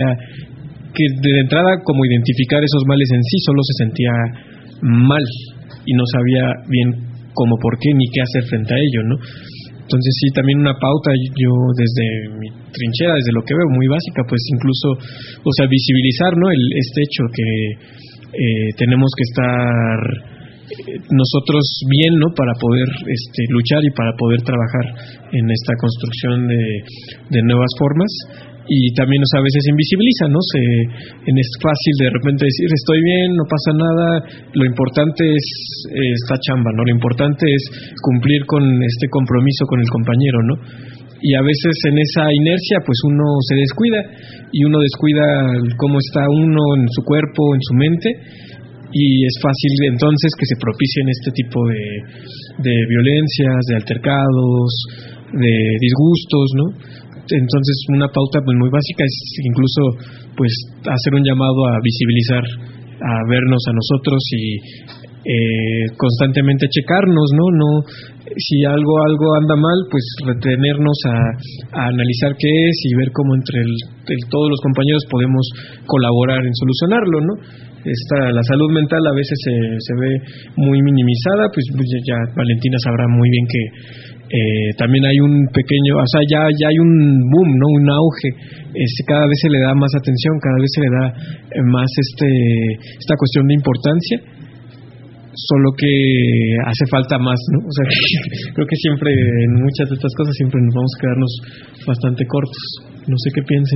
que de entrada, como identificar esos males en sí, solo se sentía mal y no sabía bien cómo, por qué, ni qué hacer frente a ello, ¿no? Entonces sí, también una pauta, yo desde mi trinchera, desde lo que veo, muy básica, pues incluso, o sea, visibilizar, ¿no? Este hecho que tenemos que estar nosotros bien, ¿no? Para poder luchar y para poder trabajar en esta construcción de nuevas formas. Y también, o sea, a veces invisibiliza, ¿no? Es fácil de repente decir, estoy bien, no pasa nada, lo importante es esta chamba, ¿no? Lo importante es cumplir con este compromiso con el compañero, ¿no? Y a veces en esa inercia, pues uno se descuida, y uno descuida cómo está uno en su cuerpo, en su mente, y es fácil entonces que se propicien este tipo de violencias, de altercados, de disgustos, ¿no? Entonces una pauta pues muy básica es incluso pues hacer un llamado a visibilizar, a vernos a nosotros y constantemente checarnos, no si algo anda mal, pues retenernos a analizar qué es y ver cómo entre todos los compañeros podemos colaborar en solucionarlo, ¿no? La salud mental a veces se ve muy minimizada, pues ya Valentina sabrá muy bien que también hay un pequeño, o sea, ya hay un boom, ¿no? Un auge, cada vez se le da más atención, cada vez se le da más esta cuestión de importancia, solo que hace falta más, ¿no? O sea, creo que siempre en muchas de estas cosas siempre nos vamos a quedarnos bastante cortos. No sé qué piensen.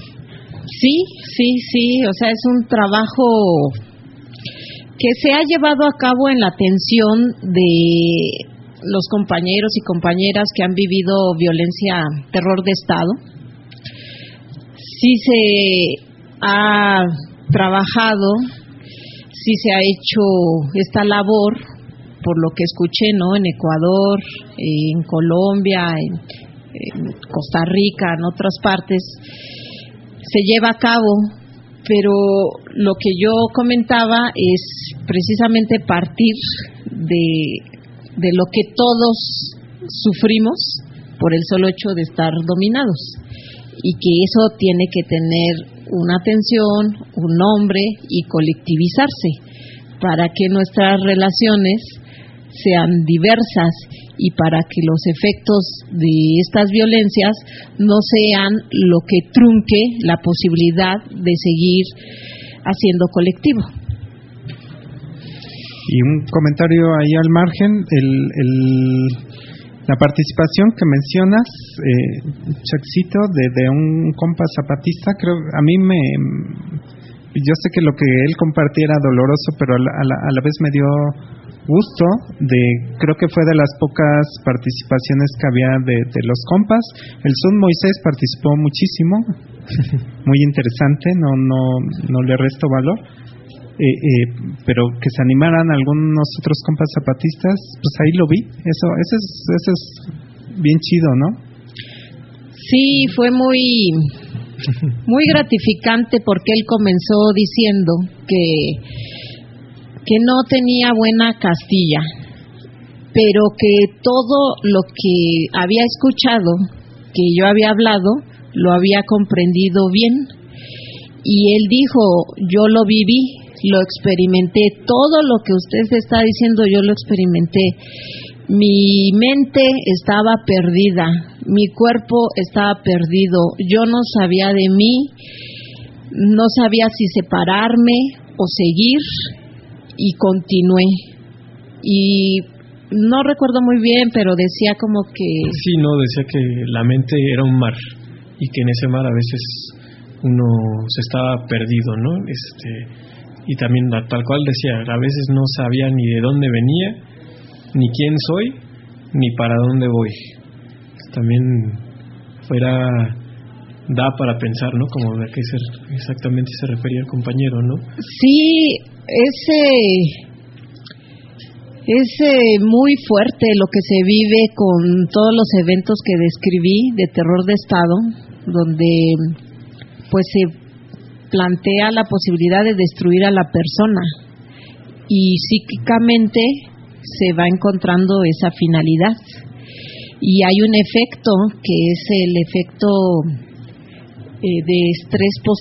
Sí, o sea, es un trabajo que se ha llevado a cabo en la atención de los compañeros y compañeras que han vivido violencia, terror de Estado. Sí se ha trabajado, sí se ha hecho esta labor, por lo que escuché, ¿no? En Ecuador, en Colombia, en Costa Rica, en otras partes, se lleva a cabo, pero lo que yo comentaba es precisamente partir de lo que todos sufrimos por el solo hecho de estar dominados, y que eso tiene que tener una atención, un nombre y colectivizarse para que nuestras relaciones sean diversas y para que los efectos de estas violencias no sean lo que trunque la posibilidad de seguir haciendo colectivo. Y un comentario ahí al margen, la participación que mencionas, Chaxito, de un compa zapatista, creo, a mí yo sé que lo que él compartía era doloroso, pero a la vez me dio gusto, creo que fue de las pocas participaciones que había de los compas. El Sun Moisés participó muchísimo, muy interesante, no le resto valor. Pero que se animaran algunos otros compas zapatistas, pues ahí lo vi. Eso es bien chido, ¿no? Sí, fue muy gratificante, porque él comenzó diciendo que no tenía buena Castilla, pero que todo lo que había escuchado, que yo había hablado, lo había comprendido bien. Y él dijo, yo lo viví, lo experimenté, todo lo que usted está diciendo yo lo experimenté. Mi mente estaba perdida, mi cuerpo estaba perdido, yo no sabía de mí, no sabía si separarme o seguir, y continué. Y no recuerdo muy bien, pero decía como que... Sí, decía que la mente era un mar, y que en ese mar a veces uno se estaba perdido, ¿no? Y también tal cual decía, a veces no sabía ni de dónde venía, ni quién soy, ni para dónde voy. También da para pensar, ¿no? Como de qué exactamente se refería el compañero, ¿no? Sí, es muy fuerte lo que se vive con todos los eventos que describí de terror de Estado, donde pues se plantea la posibilidad de destruir a la persona, y psíquicamente se va encontrando esa finalidad, y hay un efecto que es el efecto de estrés